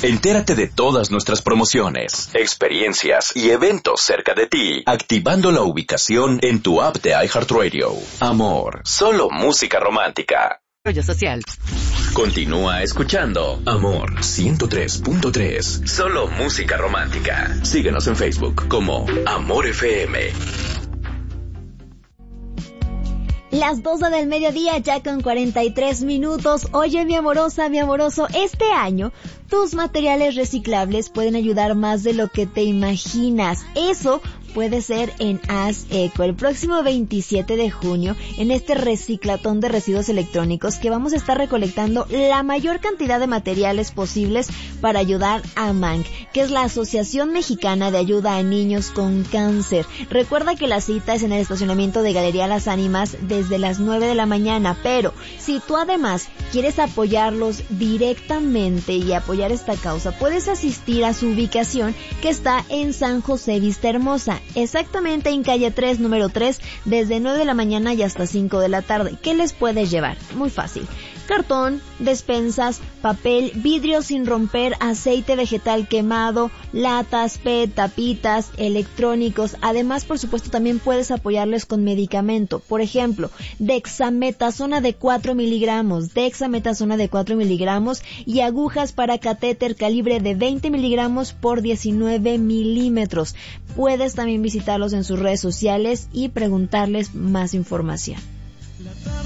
Entérate de todas nuestras promociones, experiencias y eventos cerca de ti, activando la ubicación en tu app de iHeartRadio. Amor, solo música romántica. Rollo social. Continúa escuchando Amor 103.3. Solo música romántica. Síguenos en Facebook como Amor FM. Las 12 del mediodía, ya con 43 minutos. Oye, mi amorosa, mi amoroso, este año tus materiales reciclables pueden ayudar más de lo que te imaginas. Eso puede ser en Haz Eco, el próximo 27 de junio, en este reciclatón de residuos electrónicos, que vamos a estar recolectando la mayor cantidad de materiales posibles para ayudar a MANC, que es la Asociación Mexicana de Ayuda a Niños con Cáncer. Recuerda que la cita es en el estacionamiento de Galería Las Ánimas desde las 9 de la mañana, pero si tú además quieres apoyarlos directamente y apoyar esta causa, puedes asistir a su ubicación, que está en San José Vista Hermosa, exactamente en calle 3, número 3, desde 9 de la mañana y hasta 5 de la tarde. ¿Qué les puedes llevar? Muy fácil. Cartón, despensas, papel, vidrio sin romper, aceite vegetal quemado, latas, PET, tapitas, electrónicos. Además, por supuesto, también puedes apoyarles con medicamento. Por ejemplo, dexametasona de 4 miligramos, y agujas para catéter calibre de 20 miligramos por 19 milímetros. Puedes también visitarlos en sus redes sociales y preguntarles más información.